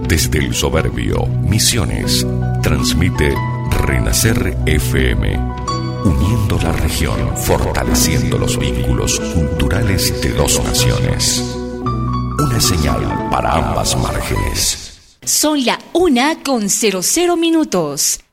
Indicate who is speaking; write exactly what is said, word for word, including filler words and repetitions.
Speaker 1: Desde el soberbio Misiones, transmite Renacer F M, uniendo la región, fortaleciendo los vínculos culturales de dos naciones. Una señal para ambas márgenes.
Speaker 2: Son la una con cero cero minutos.